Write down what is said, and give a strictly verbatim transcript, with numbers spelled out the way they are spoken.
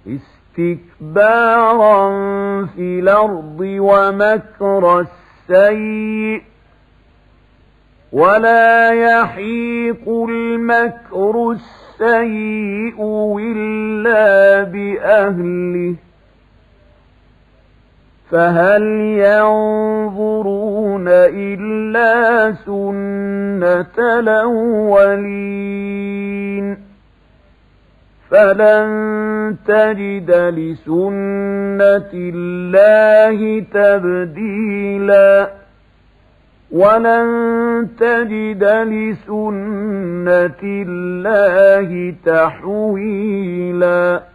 استكبارا في الأرض ومكر السيء ولا يحيق المكر السيء إلا بأهله فهل ينظرون إلا سنة الأولين فلن تجد لسنة الله تبديلا ولن تجد لسنة الله تحويلا